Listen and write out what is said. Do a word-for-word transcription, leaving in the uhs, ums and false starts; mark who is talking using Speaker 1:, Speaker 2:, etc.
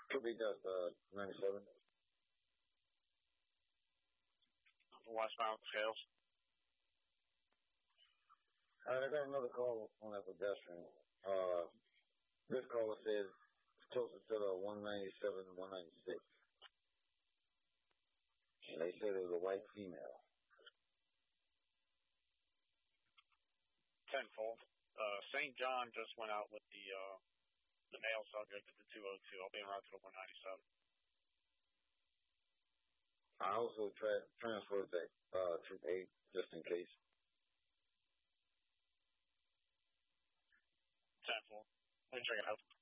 Speaker 1: Could be just uh, ninety-seven.
Speaker 2: Westbound scales.
Speaker 1: All right, I got another call on that pedestrian. Uh, this caller says it's closer to the one ninety-seven, one ninety-six. And they said it was a white female.
Speaker 2: Tenfold. Uh, Saint John just went out with the uh, the male subject at the two oh two. I'll be around to the one ninety-seven.
Speaker 1: I also tra- transferred that uh, to eight just in case.
Speaker 2: Tenfold. Let me check it out.